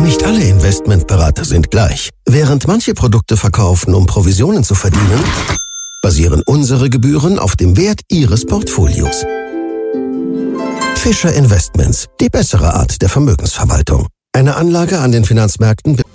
Nicht alle Investmentberater sind gleich. Während manche Produkte verkaufen, um Provisionen zu verdienen, basieren unsere Gebühren auf dem Wert Ihres Portfolios. Fischer Investments, die bessere Art der Vermögensverwaltung. Eine Anlage an den Finanzmärkten